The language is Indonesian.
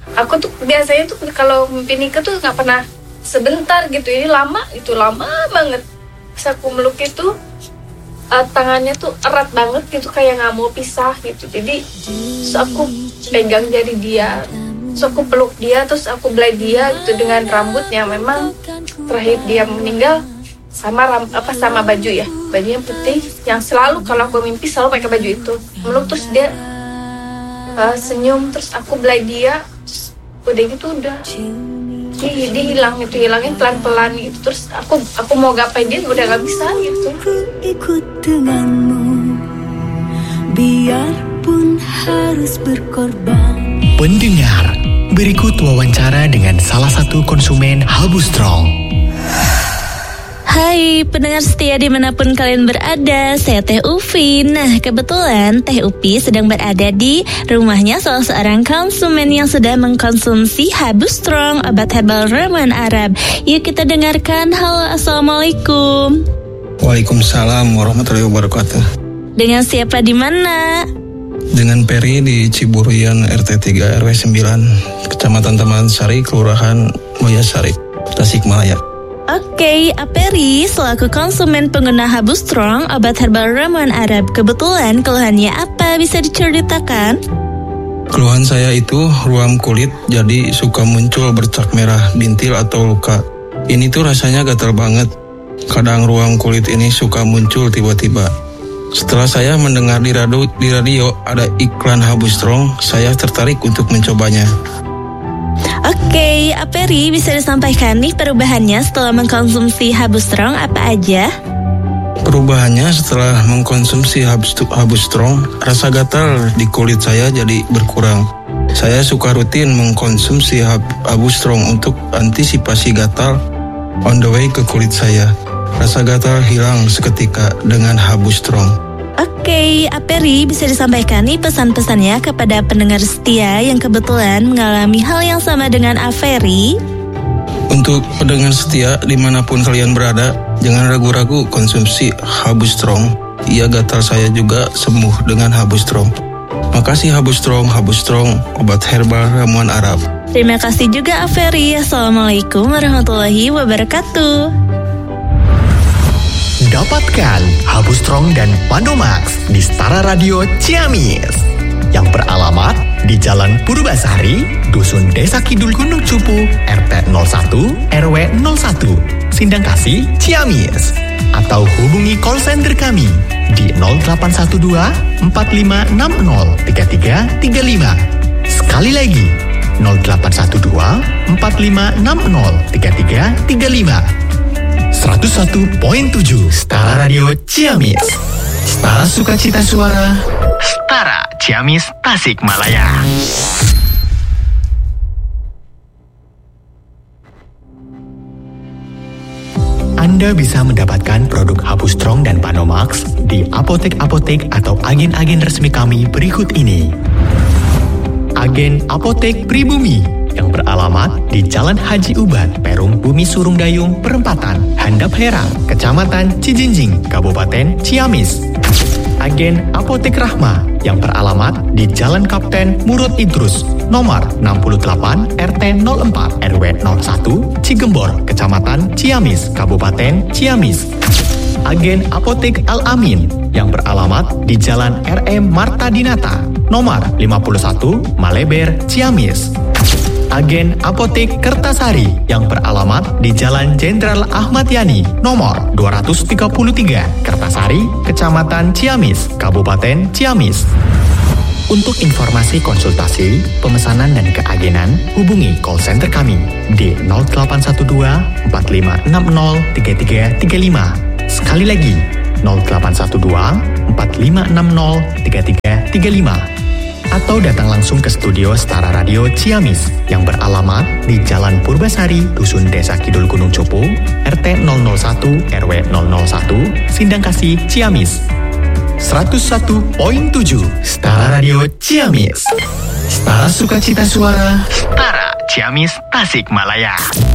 Aku tuh biasanya tuh kalau mimpi nikah tuh nggak pernah sebentar gitu, ini lama banget. Pas aku meluk itu tangannya tuh erat banget gitu, kayak nggak mau pisah gitu. Jadi aku pegang jari dia, aku peluk dia, terus aku belai dia gitu dengan rambutnya. Memang terakhir dia meninggal sama baju ya, bajunya putih yang selalu kalau aku mimpi selalu pakai baju itu. Meluk terus dia senyum, terus aku belai dia, terus udah gitu udah dia hilangin pelan-pelan gitu. Terus aku mau gapai dia udah gak bisa gitu. Ikut denganmu biarpun harus berkorban. Pendengar, berikut wawancara dengan salah satu konsumen Habu Strong. Hai pendengar setia dimanapun kalian berada, saya Teh Ufi. Nah kebetulan Teh Upi sedang berada di rumahnya salah seorang konsumen yang sudah mengkonsumsi Habu Strong, obat herbal ramuan Arab. Yuk kita dengarkan. Halo, assalamualaikum. Waalaikumsalam warahmatullahi wabarakatuh. Dengan siapa di mana? Dengan Peri di Ciburian RT 3 RW 9 Kecamatan Taman Sari, Kelurahan Boyasari, Tasikmalaya. Oke, Aperi selaku konsumen pengguna Habu Strong, obat herbal ramuan Arab. Kebetulan keluhannya apa, bisa diceritakan? Keluhan saya itu ruam kulit, jadi suka muncul bercak merah, bintil atau luka. Ini tuh rasanya gatal banget. Kadang ruam kulit ini suka muncul tiba-tiba. Setelah saya mendengar di radio ada iklan Habu Strong, saya tertarik untuk mencobanya. Oke, Aperi bisa disampaikan nih perubahannya setelah mengkonsumsi Habu Strong apa aja? Perubahannya setelah mengkonsumsi Habu Strong, rasa gatal di kulit saya jadi berkurang. Saya suka rutin mengkonsumsi Habu Strong untuk antisipasi gatal on the way ke kulit saya. Rasa gatal hilang seketika dengan Habu Strong. Oke, Aperi bisa disampaikan nih pesan-pesannya kepada pendengar setia yang kebetulan mengalami hal yang sama dengan Aperi. Untuk pendengar setia dimanapun kalian berada, jangan ragu-ragu konsumsi Habu Strong. Ia gatal saya juga sembuh dengan Habu Strong. Makasih Habu Strong, obat herbal ramuan Arab. Terima kasih juga Aperi. Assalamualaikum warahmatullahi wabarakatuh. Dapatkan Habu Strong dan Pandomax di Setara Radio Ciamis yang beralamat di Jalan Purbasari, Dusun Desa Kidul Gunung Cupu, RT 01 RW 01, Sindangkasih, Ciamis. Atau hubungi call center kami di 0812 4560 3335. Sekali lagi 0812 4560 3335. 101.7 Setara Radio Ciamis. Setara Sukacita Suara. Setara Ciamis Tasikmalaya. Anda bisa mendapatkan produk Habu Strong dan Pandomax di apotek-apotek atau agen-agen resmi kami berikut ini. Agen Apotek Pribumi yang beralamat di Jalan Haji Uban, Perum Bumi Surung Dayung, Perempatan, Handap Herang, Kecamatan Cijinjing, Kabupaten Ciamis. Agen Apotek Rahma yang beralamat di Jalan Kapten Murud Idrus, nomor 68 RT 04 RW 01, Cigembor, Kecamatan Ciamis, Kabupaten Ciamis. Agen Apotek Al-Amin yang beralamat di Jalan RM Marta Dinata, nomor 51 Maleber, Ciamis. Agen Apotek Kertasari yang beralamat di Jalan Jenderal Ahmad Yani, nomor 233 Kertasari, Kecamatan Ciamis, Kabupaten Ciamis. Untuk informasi konsultasi, pemesanan dan keagenan, hubungi call center kami di 0812 4560 3335. Sekali lagi, 0812 4560 3335. Atau datang langsung ke studio Setara Radio Ciamis yang beralamat di Jalan Purbasari, Dusun Desa Kidul Gunung Cupu, RT 001 RW 001, Sindangkasih, Ciamis. 101.7 Setara Radio Ciamis. Setara Sukacita Suara. Setara Ciamis Tasikmalaya.